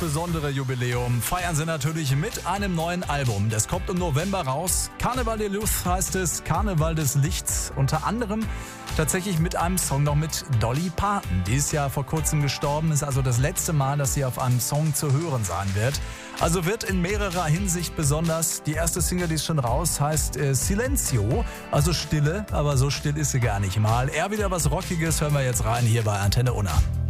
besondere Jubiläum feiern sie natürlich mit einem neuen Album. Das kommt im November raus. Carnaval de Luz heißt es, Karneval des Lichts. Unter anderem tatsächlich mit einem Song noch mit Dolly Parton. Die ist ja vor kurzem gestorben, ist also das letzte Mal, dass sie auf einem Song zu hören sein wird. Also wird in mehrerer Hinsicht besonders. Die erste Single, die ist schon raus, heißt Silencio, also Stille, aber so still ist sie gar nicht mal. Eher wieder was Rockiges, hören wir jetzt rein hier bei Antenne Unna.